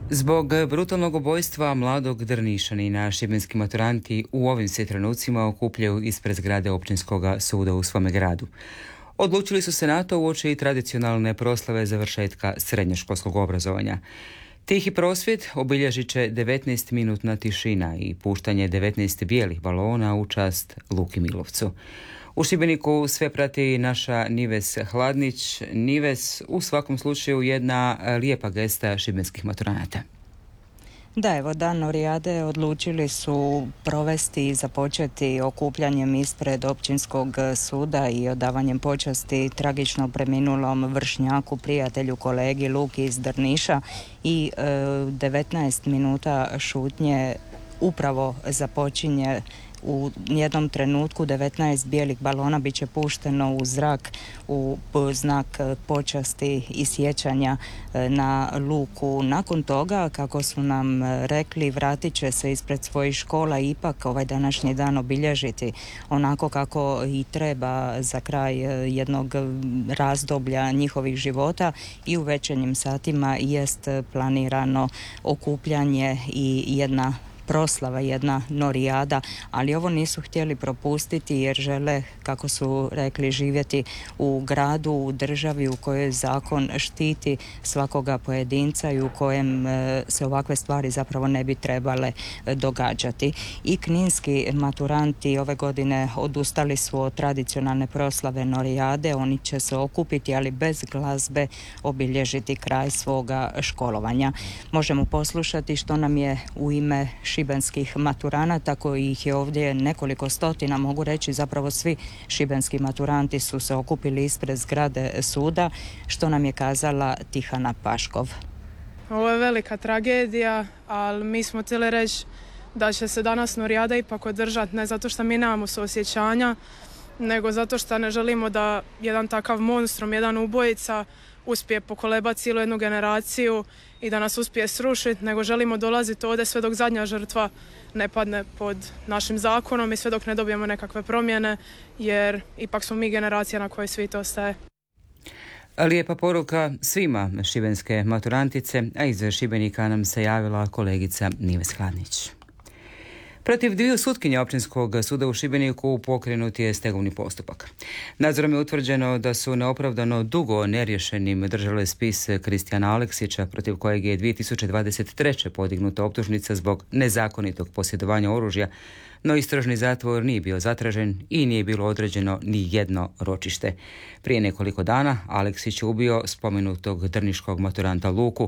Zbog brutalnog ubojstva mladog Drnišanina, šibenski maturanti u ovim se trenucima okupljaju ispred zgrade općinskog suda u svome gradu. Odlučili su se na to uoči tradicionalne proslave završetka srednjoškolskog obrazovanja. Tihi prosvjed obilježit će 19-minutna tišina i puštanje 19 bijelih balona u čast Luki Milovcu. U Šibeniku sve prati naša Nives Hladnić. Nives, u svakom slučaju jedna lijepa gesta šibenskih maturanata. Da, evo, dan Norijade odlučili su provesti i započeti okupljanjem ispred općinskog suda i odavanjem počasti tragično preminulom vršnjaku, prijatelju, kolegi Luki iz Drniša i 19 minuta šutnje upravo započinje. U jednom trenutku 19 bijelih balona bit će pušteno u zrak u znak počasti i sjećanja na Luku. Nakon toga, kako su nam rekli, vratit će se ispred svojih škola i ipak ovaj današnji dan obilježiti onako kako i treba za kraj jednog razdoblja njihovih života i u večernjim satima jest planirano okupljanje i jedna proslava, jedna Norijada, ali ovo nisu htjeli propustiti jer žele, kako su rekli, živjeti u gradu, u državi u kojoj zakon štiti svakoga pojedinca i u kojem se ovakve stvari zapravo ne bi trebale događati. I kninski maturanti ove godine odustali su od tradicionalne proslave Norijade. Oni će se okupiti, ali bez glazbe obilježiti kraj svoga školovanja. Možemo poslušati što nam je u ime šibenskih maturanata, kojih je ovdje nekoliko stotina, mogu reći zapravo svi šibenski maturanti su se okupili ispred zgrade suda, što nam je kazala Tihana Paškov. Ovo je velika tragedija, ali mi smo htjeli reći da će se danas Norijada ipak održati, ne zato što mi nemamo suosjećanja, nego zato što ne želimo da jedan takav monstrum, jedan ubojica uspije pokolebati cijelu jednu generaciju i da nas uspije srušiti, nego želimo dolaziti ovdje sve dok zadnja žrtva ne padne pod našim zakonom i sve dok ne dobijemo nekakve promjene, jer ipak smo mi generacija na kojoj svijet ostaje. Lijepa poruka svima šibenske maturantice, a iz Šibenika nam se javila kolegica Nives Hladnić. Protiv dviju sutkinja Općinskog suda u Šibeniku pokrenut je stegovni postupak. Nadzorom je utvrđeno da su neopravdano dugo neriješenim držale spis Kristijana Aleksića, protiv kojeg je 2023. podignuta optužnica zbog nezakonitog posjedovanja oružja, no istražni zatvor nije bio zatražen i nije bilo određeno ni jedno ročište. Prije nekoliko dana Aleksić je ubio spomenutog drniškog maturanta Luku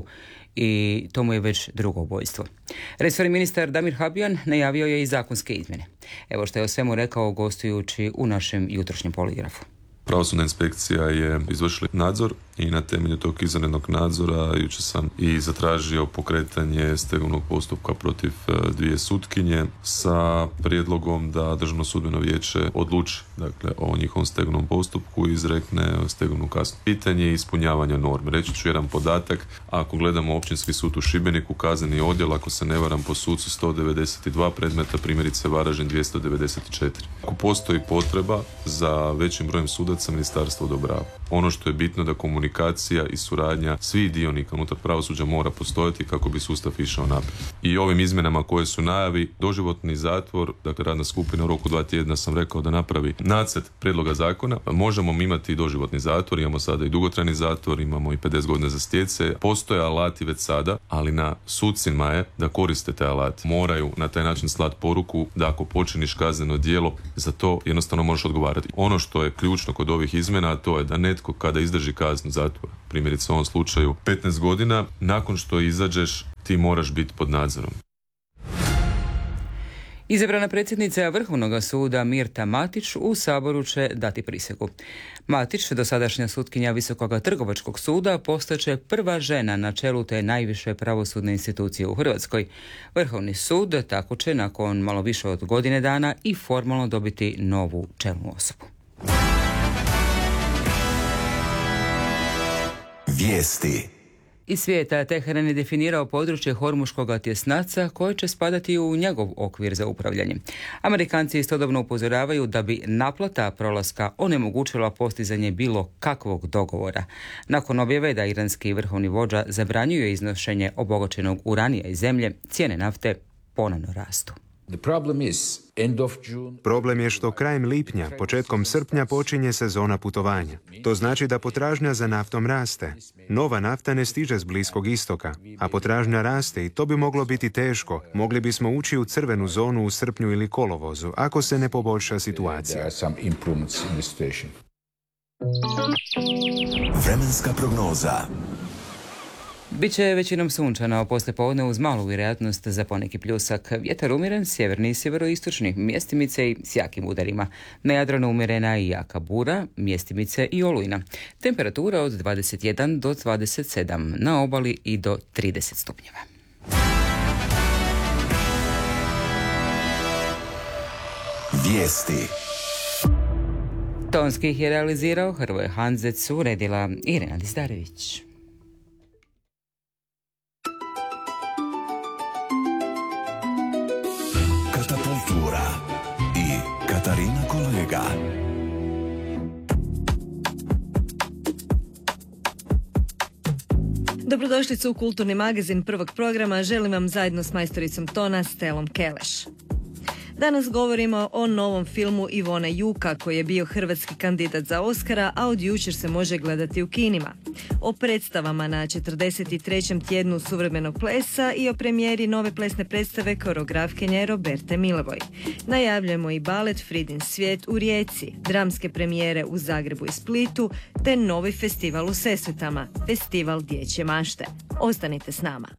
i to mu je već drugo ubojstvo. Resorni ministar Damir Habijan najavio je i zakonske izmjene. Evo što je o svemu rekao gostujući u našem jutrošnjem poligrafu. Pravosudna inspekcija je izvršila nadzor i na temelju tog izvanrednog nadzora jučer sam i zatražio pokretanje stegovnog postupka protiv dvije sutkinje sa prijedlogom da Državno sudbeno vijeće odluči o njihovom stegovnom postupku i izrekne stegovnu kaznu. Pitanje ispunjavanja norme. Reći ću jedan podatak. Ako gledamo Općinski sud u Šibeniku, kazneni odjel, ako se ne varam, po sucu 192 predmeta, primjerice Varaždin 294. Ako postoji potreba za većim brojem sudaca, ministarstvo odobrava. Ono što je bitno da komunikacija i suradnja svih dionika unutar pravosuđa mora postojati kako bi sustav išao naprijed. I ovim izmjenama koje su najavi, doživotni zatvor, radna skupina u roku 2 tjedna sam rekao da napravi nacrt prijedloga zakona, možemo imati i doživotni zatvor, imamo sada i dugotrajni zatvor, imamo i 50 godina za stjece. Postoje alati već sada, ali na sucima je da koriste te alate. Moraju na taj način slati poruku da ako počiniš kazneno djelo, za to jednostavno možeš odgovarati. Ono što je ključno kod ovih izmjena, to je da netko kada izdrži kaznu zatvora, primjerice u ovom slučaju 15 godina, nakon što izađeš ti moraš biti pod nadzorom. Izabrana predsjednica Vrhovnog suda Mirta Matić u Saboru će dati prisegu. Matić, dosadašnja sutkinja Visokog trgovačkog suda, postaće prva žena na čelu te najviše pravosudne institucije u Hrvatskoj. Vrhovni sud tako će nakon malo više od godine dana i formalno dobiti novu čelnu osobu. Vijesti. Iz svijeta Teheran je definirao područje Hormuškog tjesnaca koje će spadati u njegov okvir za upravljanje. Amerikanci istodobno upozoravaju da bi naplata prolaska onemogućila postizanje bilo kakvog dogovora. Nakon objave da iranski vrhovni vođa zabranjuje iznošenje obogaćenog uranija iz zemlje, cijene nafte ponovno rastu. Problem je što krajem lipnja, početkom srpnja počinje sezona putovanja. To znači da potražnja za naftom raste. Nova nafta ne stiže s Bliskog istoka, a potražnja raste i to bi moglo biti teško. Mogli bismo ući u crvenu zonu u srpnju ili kolovozu, ako se ne poboljša situacija. Vremenska prognoza. Biće većinom sunčano, poslijepodne uz malu vjerojatnost za poneki pljusak. Vjetar umjeren, sjeverni i sjeveroistočni, mjestimice i s jakim udarima. Na Jadranu umjerena i jaka bura, mjestimice i olujna. Temperatura od 21 do 27, na obali i do 30 stupnjeva. Vijesti. Tonski ih je realizirao Hrvoje Hanzec, uredila Irena Dizdarević. Katapultura i Katarina Kolega. Dobrodošli u kulturni magazin prvog programa. Želim vam zajedno s majstoricom tona Stelom Keleš. Danas govorimo o novom filmu Ivone Juka koji je bio hrvatski kandidat za Oscara, a od jučer se može gledati u kinima. O predstavama na 43. tjednu suvremenog plesa i o premijeri nove plesne predstave koreografkinje Roberte Milevoj. Najavljujemo i balet Fridin svijet u Rijeci, dramske premijere u Zagrebu i Splitu, te novi festival u Sesvetama, festival dječje mašte. Ostanite s nama.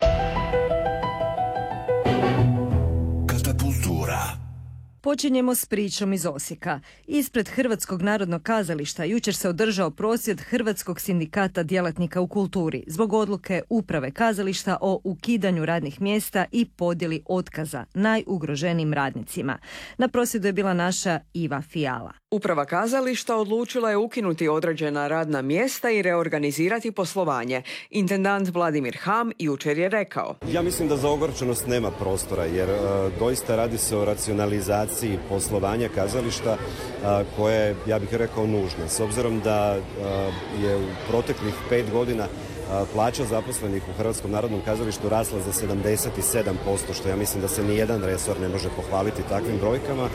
Počinjemo s pričom iz Osijeka. Ispred Hrvatskog narodnog kazališta jučer se održao prosvjed Hrvatskog sindikata djelatnika u kulturi zbog odluke uprave kazališta o ukidanju radnih mjesta i podjeli otkaza najugroženijim radnicima. Na prosvjedu je bila naša Iva Fijala. Uprava kazališta odlučila je ukinuti određena radna mjesta i reorganizirati poslovanje. Intendant Vladimir Ham jučer je rekao: Ja mislim da za ogorčenost nema prostora, jer doista radi se o racionalizaciji poslovanja kazališta koja je, ja bih rekao, nužna. S obzirom da je u proteklih 5 godina plaća zaposlenih u Hrvatskom narodnom kazalištu rasla za 77%, što ja mislim da se nijedan resor ne može pohvaliti takvim brojkama.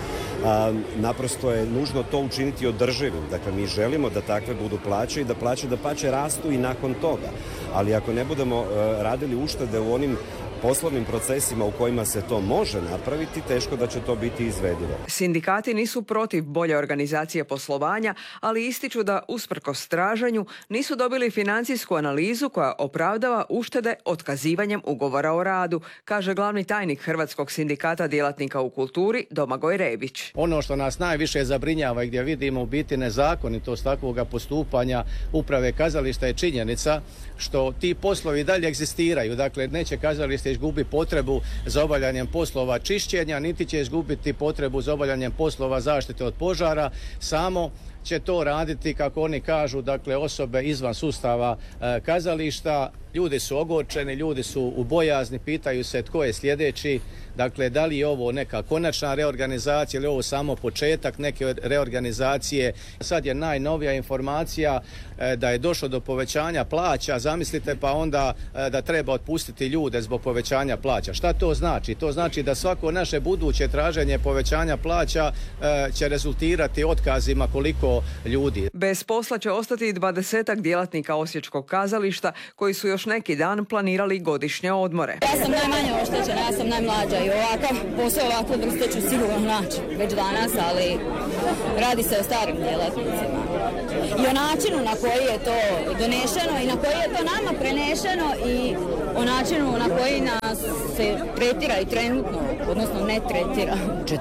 Naprosto je nužno to učiniti održivim. Dakle, mi želimo da takve budu plaće i da plaće dapače rastu i nakon toga. Ali ako ne budemo radili uštede u onim poslovnim procesima u kojima se to može napraviti, teško da će to biti izvedivo. Sindikati nisu protiv bolje organizacije poslovanja, ali ističu da usprkos traženju nisu dobili financijsku analizu koja opravdava uštede otkazivanjem ugovora o radu, kaže glavni tajnik Hrvatskog sindikata djelatnika u kulturi Domagoj Rebić. Ono što nas najviše zabrinjava i gdje vidimo u biti nezakonitost takvoga postupanja uprave kazališta je činjenica što ti poslovi dalje egzistiraju. Dakle, neće kazalište izgubiti potrebu za obavljanjem poslova čišćenja, niti će izgubiti potrebu za obavljanjem poslova zaštite od požara, samo će to raditi, kako oni kažu, dakle, osobe izvan sustava kazališta. Ljudi su ogorčeni, ljudi su u bojazni, pitaju se tko je sljedeći, dakle, da li je ovo neka konačna reorganizacija ili ovo samo početak neke reorganizacije. Sad je najnovija informacija da je došlo do povećanja plaća, zamislite, pa onda da treba otpustiti ljude zbog povećanja plaća. Šta to znači? To znači da svako naše buduće traženje povećanja plaća će rezultirati otkazima koliko ljudi. Bez posla će ostati 20-ak djelatnika Osječkog kazališta koji su još neki dan planirali godišnje odmore. Ja sam najmanje oštećena, ja sam najmlađa i ovakav posao ovakvu vrste ću sigurno naći već danas, ali radi se o starim djelatnicima. I o načinu na koji je to donešeno i na koji je to nama prenešeno i o načinu na koji nas se tretira i trenutno, odnosno ne tretira.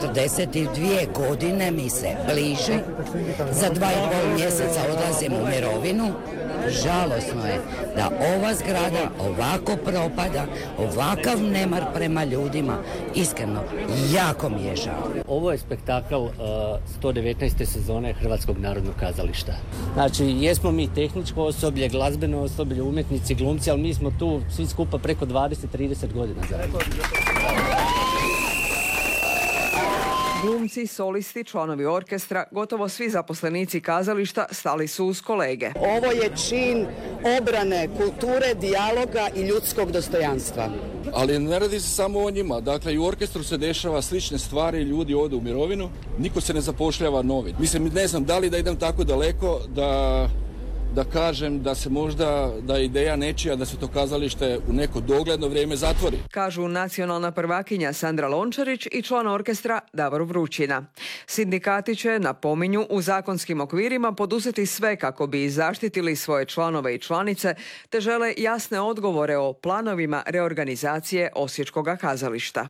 42 godine mi se bliže, za 2,5 mjeseca odlazim u mirovinu žalosno je da ova zgrada ovako propada, ovakav nemar prema ljudima, iskreno, jako mi je žao. Ovo je spektakl 119. sezone Hrvatskog narodnog kazališta. Znači, jesmo mi tehničko osoblje, glazbeno osoblje, umjetnici, glumci, ali mi smo tu svi skupa preko 20-30 godina zajedno. Glumci, solisti, članovi orkestra, gotovo svi zaposlenici kazališta stali su uz kolege. Ovo je čin obrane kulture, dijaloga i ljudskog dostojanstva. Ali ne radi se samo o njima. Dakle, i u orkestru se dešava slične stvari, ljudi odu u mirovinu, niko se ne zapošljava novi. Mislim, ne znam da li da idem tako daleko da kažem da se možda, da je ideja nečija da se to kazalište u neko dogledno vrijeme zatvori. Kažu nacionalna prvakinja Sandra Lončarić i član orkestra Davor Vrućina. Sindikati će, napominju, u zakonskim okvirima poduzeti sve kako bi zaštitili svoje članove i članice, te žele jasne odgovore o planovima reorganizacije Osječkoga kazališta.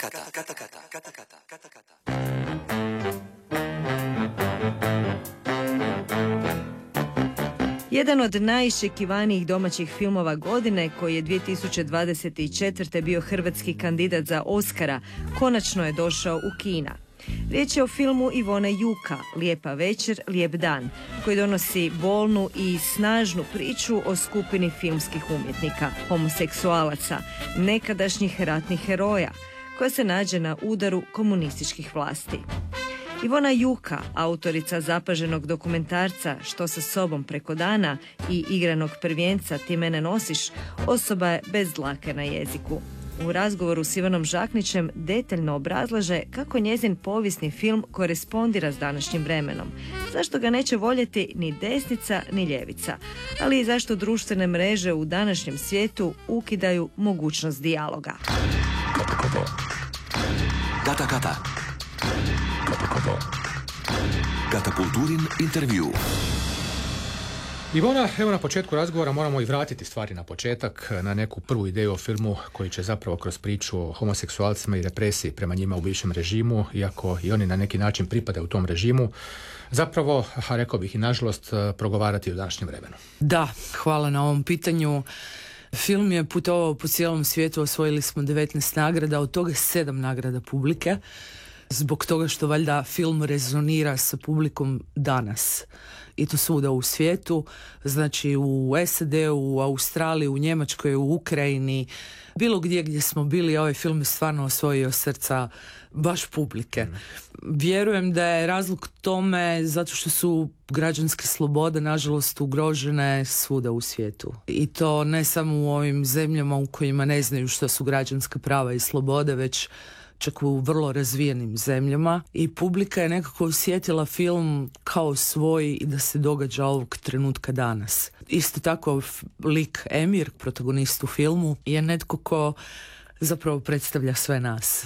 Jedan od najiščekivanijih domaćih filmova godine, koji je 2024. bio hrvatski kandidat za Oscara, konačno je došao u kina. Riječ je o filmu Ivone Juka, Lijepa večer, lijep dan, koji donosi bolnu i snažnu priču o skupini filmskih umjetnika, homoseksualaca, nekadašnjih ratnih heroja, koja se nađe na udaru komunističkih vlasti. Ivona Juka, autorica zapaženog dokumentarca Što sa sobom preko dana i igranog prvenca Ti mene nosiš, osoba je bez dlake na jeziku. U razgovoru s Ivanom Žaknićem detaljno obrazlaže kako njezin povijesni film korespondira s današnjim vremenom, zašto ga neće voljeti ni desnica ni ljevica, ali i zašto društvene mreže u današnjem svijetu ukidaju mogućnost dijaloga. Katapulturin intervju. Ivona, evo na početku razgovora moramo i vratiti stvari na početak, na neku prvu ideju o filmu koji će zapravo kroz priču o homoseksualcima i represiji prema njima u bivšem režimu, iako i oni na neki način pripadaju u tom režimu, zapravo, rekao bih i nažalost, progovarati u današnjem vremenu. Da, hvala na ovom pitanju. Film je putovao po cijelom svijetu, osvojili smo 19 nagrada, od toga 7 nagrada publike, zbog toga što valjda film rezonira sa publikom danas. I to svuda u svijetu, znači u SAD-u, u Australiji, u Njemačkoj, u Ukrajini, bilo gdje smo bili, ovaj film je stvarno osvojio srca baš publike. Vjerujem da je razlog tome zato što su građanske slobode nažalost ugrožene svuda u svijetu. I to ne samo u ovim zemljama u kojima ne znaju što su građanska prava i slobode, već čak u vrlo razvijenim zemljama, i publika je nekako osjetila film kao svoj i da se događa ovog trenutka danas. Isto tako lik Emir, protagonist u filmu, je netko ko zapravo predstavlja sve nas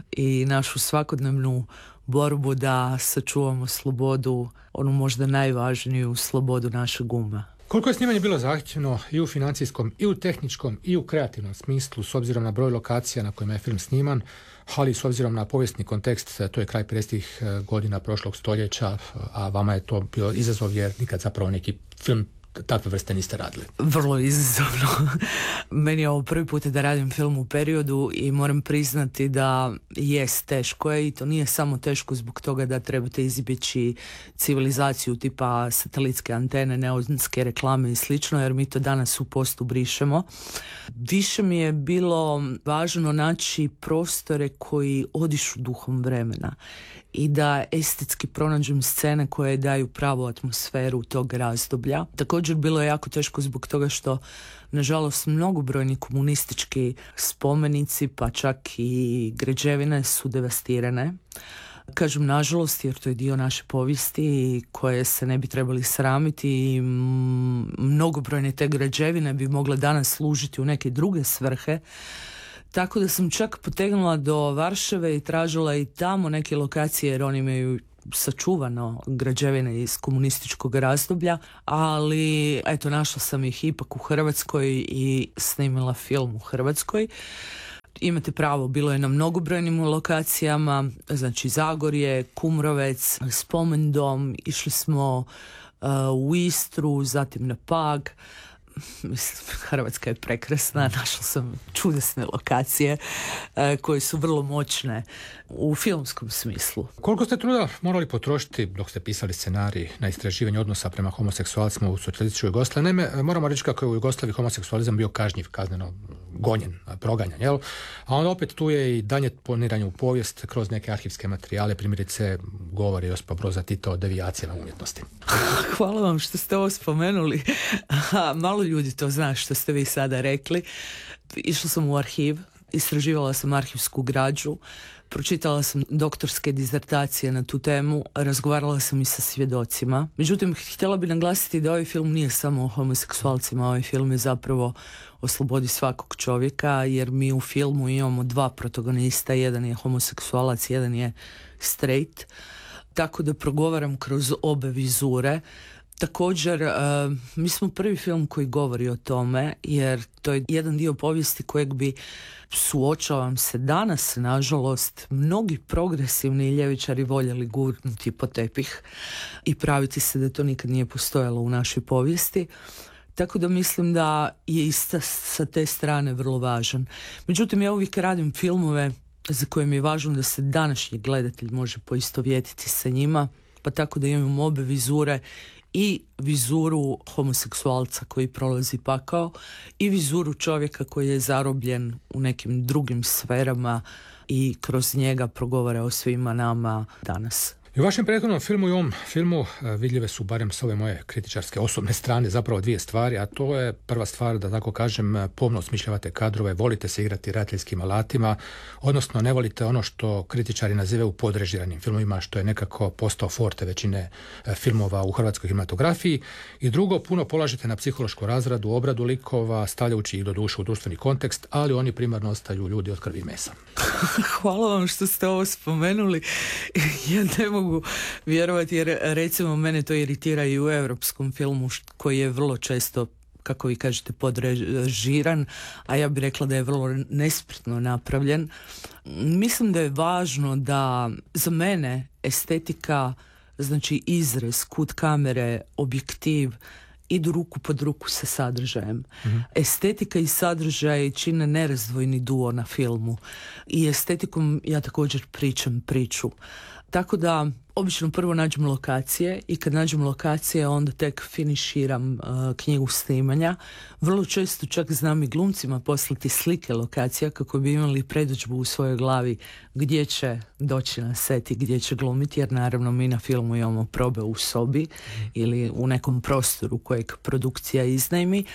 i našu svakodnevnu borbu da sačuvamo slobodu, onu možda najvažniju slobodu našeg uma. Koliko je snimanje bilo zahtjevno i u financijskom, i u tehničkom, i u kreativnom smislu, s obzirom na broj lokacija na kojima je film sniman, ali s obzirom na povijesni kontekst, to je kraj 50. godina prošlog stoljeća, a vama je to bio izazov jer nikad zapravo neki film takve vrste niste radili. Vrlo izazovno. Meni je ovo prvi put da radim film u periodu i moram priznati da jest teško je, i to nije samo teško zbog toga da trebate izbjeći civilizaciju tipa satelitske antene, neonske reklame i slično, jer mi to danas u postu brišemo. Više mi je bilo važno naći prostore koji odišu duhom vremena i da estetski pronađem scene koje daju pravu atmosferu tog razdoblja. Također bilo je jako teško zbog toga što, nažalost, mnogobrojni komunistički spomenici, pa čak i građevine su devastirane. Kažem nažalost jer to je dio naše povijesti koje se ne bi trebali sramiti, i mnogobrojne te građevine bi mogle danas služiti u neke druge svrhe. Tako da sam čak potegnula do Varšave i tražila i tamo neke lokacije jer oni imaju sačuvano građevine iz komunističkog razdoblja, ali eto, našla sam ih ipak u Hrvatskoj i snimila film u Hrvatskoj. Imate pravo, bilo je na mnogobrojnim lokacijama, znači Zagorje, Kumrovec, Spomendom, išli smo u Istru, zatim na Pag. Mislim, Hrvatska je prekrasna, našla sam čudesne lokacije koje su vrlo moćne u filmskom smislu. Koliko ste truda morali potrošiti dok ste pisali scenarij na istraživanje odnosa prema homoseksualcima u socijalističkoj Jugoslaviji? Naime, moramo reći kako je u Jugoslaviji homoseksualizam bio kažnjiv, kazneno gonjen, proganjan, jel? A onda opet tu je i danje poniranje u povijest kroz neke arhivske materijale, primjerice govori Josipa Broza Tita o devijacijama umjetnosti. Hvala vam što ste ovo spomenuli. Malo ljudi to zna što ste vi sada rekli. Išla sam u arhiv, istraživala sam arhivsku građu, pročitala sam doktorske dizertacije na tu temu, razgovarala sam i sa svjedocima. Međutim, htjela bi naglasiti da ovaj film nije samo o homoseksualcima, ovaj film je zapravo o slobodi svakog čovjeka, jer mi u filmu imamo dva protagonista, jedan je homoseksualac, jedan je straight, tako da progovaram kroz obe vizure. Također, mi smo prvi film koji govori o tome, jer to je jedan dio povijesti kojeg bi, suočavam se danas, nažalost, mnogi progresivni ljevičari voljeli gurnuti po tepih i praviti se da to nikad nije postojalo u našoj povijesti. Tako da mislim da je isto sa te strane vrlo važan. Međutim, ja uvijek radim filmove za koje mi je važno da se današnji gledatelj može poistovjetiti sa njima, pa tako da imam obe vizure, i vizuru homoseksualca koji prolazi pakao i vizuru čovjeka koji je zarobljen u nekim drugim sferama i kroz njega progovara o svima nama danas. I u vašem prethodnom filmu i ovom filmu vidljive su, barem s ove moje kritičarske osobne strane, zapravo dvije stvari, a to je prva stvar, da tako kažem, pomno osmišljavate kadrove, volite se igrati redateljskim alatima, odnosno ne volite ono što kritičari nazivaju podrežiranim filmovima, što je nekako postao forte većine filmova u hrvatskoj kinematografiji. I drugo, puno polažete na psihološku razradu, obradu likova, stavljajući ih do duše u društveni kontekst, ali oni primarno ostaju ljudi od krvi i mesa. Hvala vam što ste ovo spomenuli. Ja ne mogu vjerovati, jer recimo mene to iritira i u europskom filmu koji je vrlo često, kako vi kažete, podrežiran, a ja bih rekla da je vrlo nespretno napravljen. Mislim da je važno da za mene estetika, znači izrez, kut kamere, objektiv, idu ruku pod ruku sa sadržajem. Estetika i sadržaj čine nerazdvojni duo na filmu i estetikom ja također pričam priču. Tako da obično prvo nađem lokacije i kad nađem lokacije onda tek finiširam knjigu snimanja. Vrlo često čak znam i glumcima poslati slike lokacija kako bi imali predodžbu u svojoj glavi gdje će doći na set i gdje će glumiti, jer naravno mi na filmu imamo probe u sobi ili u nekom prostoru kojeg produkcija iznajmi,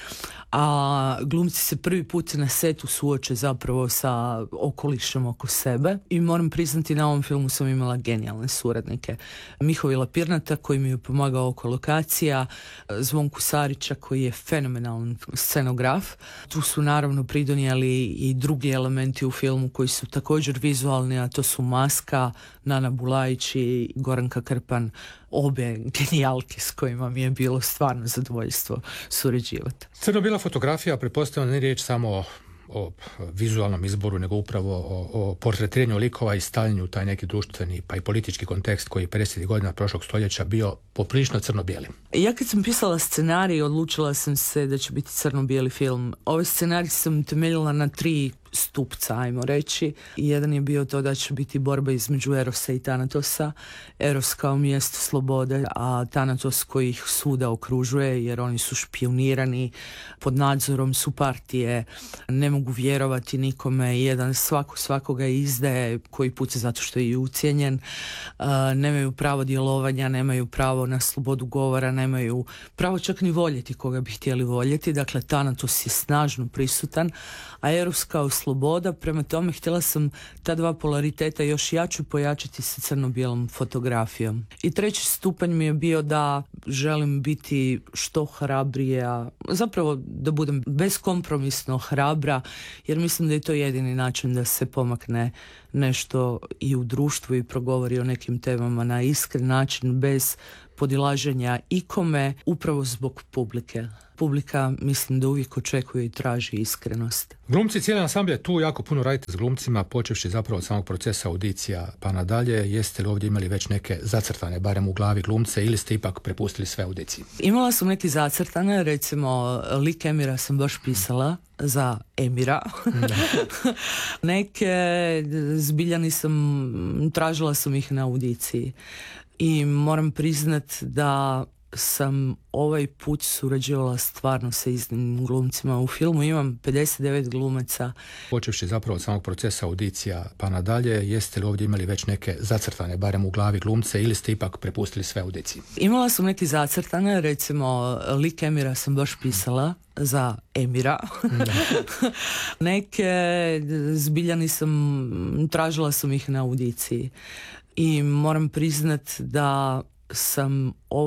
a glumci se prvi put na setu suoče zapravo sa okolišem oko sebe i moram priznati, na ovom filmu sam imala genijalne suradnike. Mihovila Pirnata koji mi je pomagao oko lokacija, Zvonku Sarića koji je fenomenalan scenograf. Tu su naravno pridonijeli i drugi elementi u filmu koji su također vizualni, a to su Maska, Nana Bulajić i Goranka Krpan, obe genijalke s kojima mi je bilo stvarno zadovoljstvo surađivati. Crno-bijela fotografija, pretpostavljam, ne riječ samo o vizualnom izboru, nego upravo o portretiranju likova i stavljanju u taj neki društveni pa i politički kontekst koji je 50 godina prošlog stoljeća bio poprilično crno-bijeli. Ja kad sam pisala scenarij, odlučila sam se da će biti crno-bijeli film. Ovaj scenarij sam temeljila na 3 stupca, ajmo reći. Jedan je bio to da će biti borba između Erosa i Tanatosa. Eros kao mjesto slobode, a Thanatos koji ih svuda okružuje, jer oni su špionirani, pod nadzorom su partije, ne mogu vjerovati nikome, jedan svakoga izdaje, koji put zato što je i ucijenjen, nemaju pravo djelovanja, nemaju pravo na slobodu govora, nemaju pravo čak ni voljeti koga bi htjeli voljeti. Dakle, Thanatos je snažno prisutan, a Eros kao sloboda. Prema tome htjela sam ta dva polariteta još jače pojačati sa crno-bijelom fotografijom. I treći stupanj mi je bio da želim biti što hrabrija, zapravo da budem beskompromisno hrabra, jer mislim da je to jedini način da se pomakne nešto i u društvu i progovori o nekim temama na iskren način, bez podilaženja ikome upravo zbog publike. Publika mislim da uvijek očekuje i traži iskrenost. Glumci, cijeli ansambl je tu, jako puno radite s glumcima, počevši zapravo od samog procesa audicija pa nadalje. Jeste li ovdje imali već neke zacrtane, barem u glavi glumce, ili ste ipak prepustili sve audiciji? Imala sam neke zacrtane, recimo lik Emira sam baš pisala za Emira. Neke zbilja nisam, tražila sam ih na audiciji. I moram priznat da sam ovaj put surađivala stvarno sa iznimnim glumcima. U filmu imam 59 glumaca. Počevši zapravo od samog procesa audicija pa nadalje, jeste li ovdje imali već neke zacrtane, barem u glavi glumce, ili ste ipak prepustili sve audiciji? Imala sam neke zacrtane, recimo lik Emira sam baš pisala za Emira. Neke zbilja nisam, tražila sam ih na audiciji. I moram priznat da sam ovaj